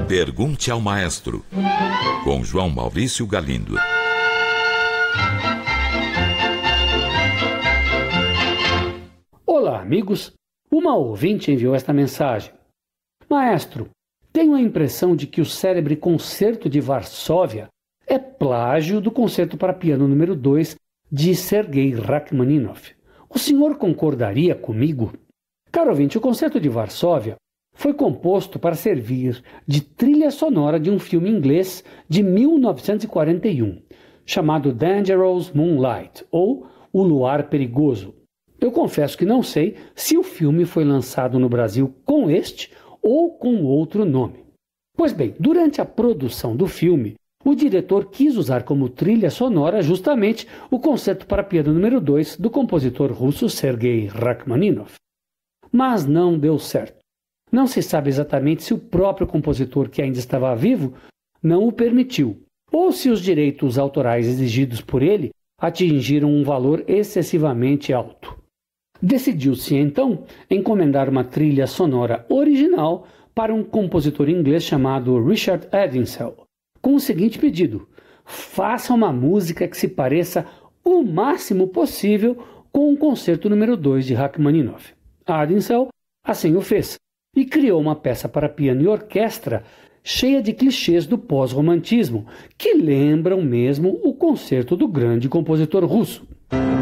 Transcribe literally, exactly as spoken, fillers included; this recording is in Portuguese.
Pergunte ao Maestro, com João Maurício Galindo. Olá, amigos. Uma ouvinte enviou esta mensagem. Maestro, tenho a impressão de que o célebre Concerto de Varsóvia é plágio do Concerto para Piano número dois de Sergei Rachmaninoff. O senhor concordaria comigo? Caro ouvinte, o Concerto de Varsóvia foi composto para servir de trilha sonora de um filme inglês de mil novecentos e quarenta e um, chamado Dangerous Moonlight, ou O Luar Perigoso. Eu confesso que não sei se o filme foi lançado no Brasil com este ou com outro nome. Pois bem, durante a produção do filme, o diretor quis usar como trilha sonora justamente o Concerto para Piano número dois do compositor russo Sergei Rachmaninoff. Mas não deu certo. Não se sabe exatamente se o próprio compositor, que ainda estava vivo, não o permitiu, ou se os direitos autorais exigidos por ele atingiram um valor excessivamente alto. Decidiu-se, então, encomendar uma trilha sonora original para um compositor inglês chamado Richard Edinsel, com o seguinte pedido: faça uma música que se pareça o máximo possível com o Concerto número dois de Rachmaninoff. Edinsel assim o fez, e criou uma peça para piano e orquestra cheia de clichês do pós-romantismo, que lembram mesmo o concerto do grande compositor russo.